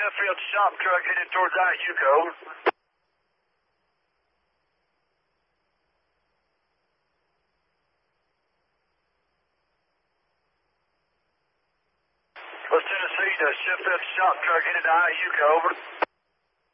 Sheffield shop truck headed towards Iuka, over. West Tennessee, Sheffield shop truck headed to Iuka, over.